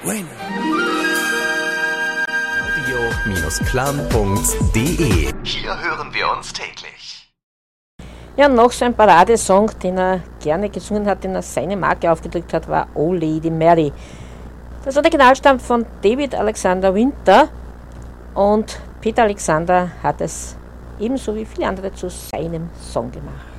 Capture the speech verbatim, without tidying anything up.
Bueno. radio Punkt de. Hier hören wir uns täglich. Ja, noch so ein Paradesong, den er gerne gesungen hat, den er seine Marke aufgedrückt hat, war Oh Lady Mary. Das Original stammt von David Alexander Winter und Peter Alexander hat es ebenso wie viele andere zu seinem Song gemacht.